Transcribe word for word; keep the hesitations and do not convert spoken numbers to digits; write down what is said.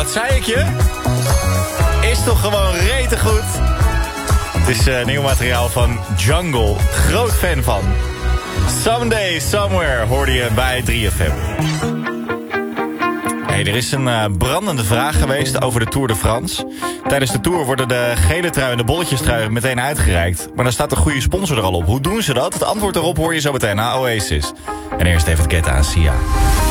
Wat zei ik je? Is toch gewoon rete goed? Het is uh, nieuw materiaal van Jungle. Groot fan van. Someday, Somewhere hoorde je bij drie F M. Hey, er is een uh, brandende vraag geweest over de Tour de France. Tijdens de Tour worden de gele trui en de bolletjestrui meteen uitgereikt. Maar dan staat een goede sponsor er al op. Hoe doen ze dat? Het antwoord erop hoor je zo meteen na Oasis. En eerst even het Guetta aan Sia.